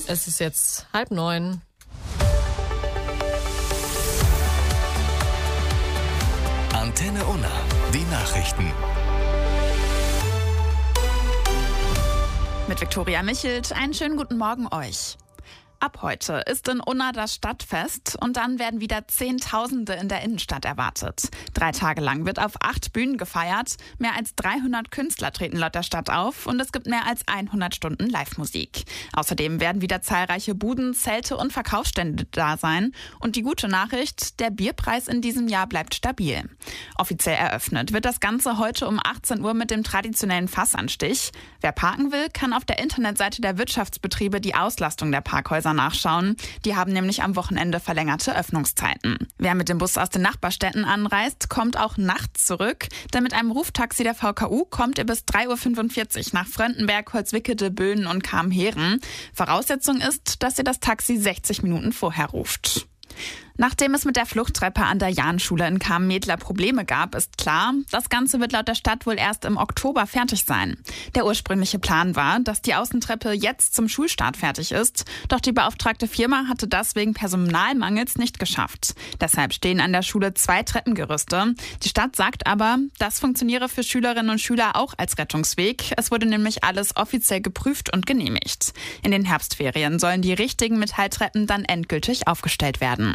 Es ist jetzt 8:30. Antenne Unna, die Nachrichten. Mit Viktoria Michelt, einen schönen guten Morgen euch. Ab heute ist in Unna das Stadtfest und dann werden wieder Zehntausende in der Innenstadt erwartet. 3 Tage lang wird auf 8 Bühnen gefeiert, mehr als 300 Künstler treten laut der Stadt auf und es gibt mehr als 100 Stunden Live-Musik. Außerdem werden wieder zahlreiche Buden, Zelte und Verkaufsstände da sein. Und die gute Nachricht, der Bierpreis in diesem Jahr bleibt stabil. Offiziell eröffnet wird das Ganze heute um 18 Uhr mit dem traditionellen Fassanstich. Wer parken will, kann auf der Internetseite der Wirtschaftsbetriebe die Auslastung der Parkhäuser nachschauen. Die haben nämlich am Wochenende verlängerte Öffnungszeiten. Wer mit dem Bus aus den Nachbarstädten anreist, kommt auch nachts zurück. Denn mit einem Ruftaxi der VKU kommt ihr bis 3:45 Uhr nach Fröndenberg, Holzwickede, Böhnen und Kamheren. Voraussetzung ist, dass ihr das Taxi 60 Minuten vorher ruft. Nachdem es mit der Fluchttreppe an der Jahnschule in Kamen-Medler Probleme gab, ist klar, das Ganze wird laut der Stadt wohl erst im Oktober fertig sein. Der ursprüngliche Plan war, dass die Außentreppe jetzt zum Schulstart fertig ist, doch die beauftragte Firma hatte das wegen Personalmangels nicht geschafft. Deshalb stehen an der Schule 2 Treppengerüste. Die Stadt sagt aber, das funktioniere für Schülerinnen und Schüler auch als Rettungsweg. Es wurde nämlich alles offiziell geprüft und genehmigt. In den Herbstferien sollen die richtigen Metalltreppen dann endgültig aufgestellt werden.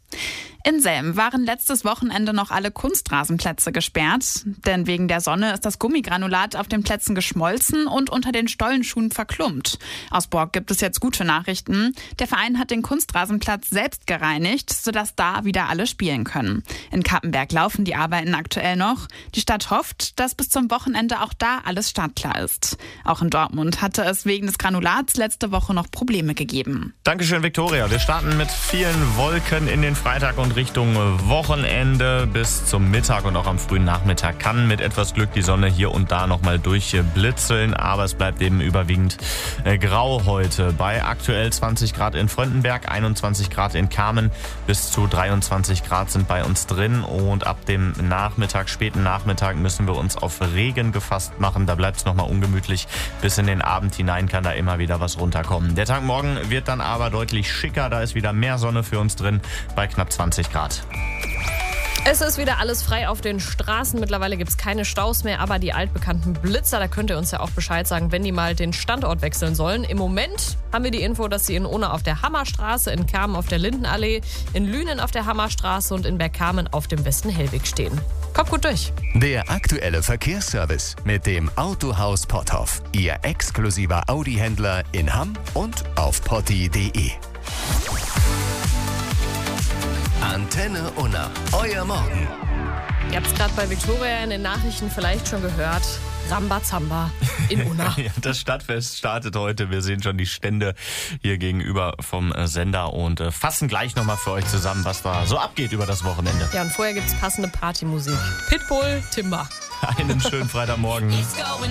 In Selm waren letztes Wochenende noch alle Kunstrasenplätze gesperrt, denn wegen der Sonne ist das Gummigranulat auf den Plätzen geschmolzen und unter den Stollenschuhen verklumpt. Aus Bork gibt es jetzt gute Nachrichten. Der Verein hat den Kunstrasenplatz selbst gereinigt, sodass da wieder alle spielen können. In Cappenberg laufen die Arbeiten aktuell noch. Die Stadt hofft, dass bis zum Wochenende auch da alles startklar ist. Auch in Dortmund hatte es wegen des Granulats letzte Woche noch Probleme gegeben. Dankeschön, Viktoria. Wir starten mit vielen Wolken in den Freitag und Richtung Wochenende bis zum Mittag und auch am frühen Nachmittag kann mit etwas Glück die Sonne hier und da nochmal durchblitzeln, aber es bleibt eben überwiegend grau heute. Bei aktuell 20 Grad in Fröndenberg, 21 Grad in Kamen, bis zu 23 Grad sind bei uns drin und ab dem Nachmittag, späten Nachmittag müssen wir uns auf Regen gefasst machen. Da bleibt es nochmal ungemütlich. Bis in den Abend hinein kann da immer wieder was runterkommen. Der Tag morgen wird dann aber deutlich schicker, da ist wieder mehr Sonne für uns drin bei knapp 20 Grad. Es ist wieder alles frei auf den Straßen. Mittlerweile gibt es keine Staus mehr, aber die altbekannten Blitzer, da könnt ihr uns ja auch Bescheid sagen, wenn die mal den Standort wechseln sollen. Im Moment haben wir die Info, dass sie in Unna auf der Hammerstraße, in Kamen auf der Lindenallee, in Lünen auf der Hammerstraße und in Bergkamen auf dem Westen-Hellweg stehen. Kommt gut durch. Der aktuelle Verkehrsservice mit dem Autohaus Potthoff. Ihr exklusiver Audi-Händler in Hamm und auf potti.de. Antenne Unna, euer Morgen. Ihr habt es gerade bei Viktoria in den Nachrichten vielleicht schon gehört. Rambazamba in Unna. Ja, das Stadtfest startet heute. Wir sehen schon die Stände hier gegenüber vom Sender und fassen gleich nochmal für euch zusammen, was da so abgeht über das Wochenende. Ja, und vorher gibt es passende Partymusik. Pitbull, Timber. Einen schönen Freitagmorgen.